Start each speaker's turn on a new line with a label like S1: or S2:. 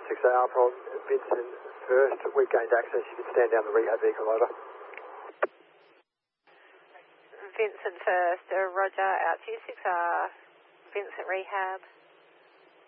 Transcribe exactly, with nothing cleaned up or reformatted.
S1: six R from Vincent first. We've gained access. You can stand down the rehab vehicle, over.
S2: Vincent first, uh, Roger, out to you, six R, Vincent rehab.